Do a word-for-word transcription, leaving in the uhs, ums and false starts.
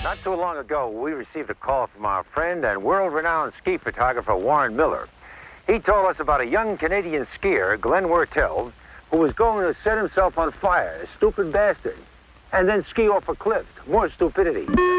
Not too long ago, we received a call from our friend and world-renowned ski photographer, Warren Miller. He told us about a young Canadian skier, Glenn Wurteld, who was going to set himself on fire, a stupid bastard, and then ski off a cliff. More stupidity.